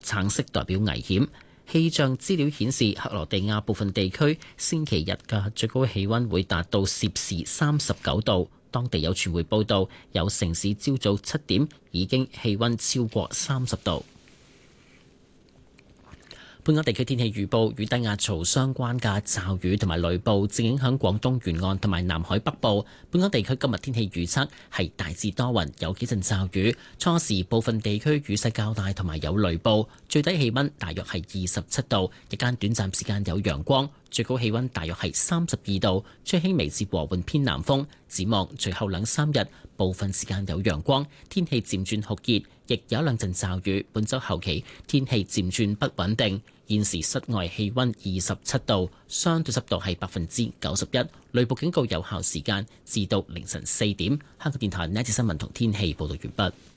橙色代表危險。氣象資料顯示，克羅地亞部分地區星期日嘅最高氣溫會達到攝氏39度。當地有傳媒報道，有城市朝早7點已經氣溫超過30度。本港地區天氣預報，與低壓槽相關嘅驟雨同埋雷暴正影響廣東沿岸同埋南海北部。本港地區今日天氣預測係大致多雲，有幾陣驟雨，初時部分地區雨勢較大同埋有雷暴，最低氣溫大約係27度，日間短暫時間有陽光，最高氣溫大約係32度，吹輕微至和緩偏南風。展望隨後2-3日，部分時間有陽光，天氣漸轉酷熱，亦有兩陣驟雨。本週後期天氣漸轉不穩定。現時室外氣溫27度，相對濕度係91%，雷暴警告有效時間至到凌晨4點。香港電台呢一節新聞同天氣報道完畢。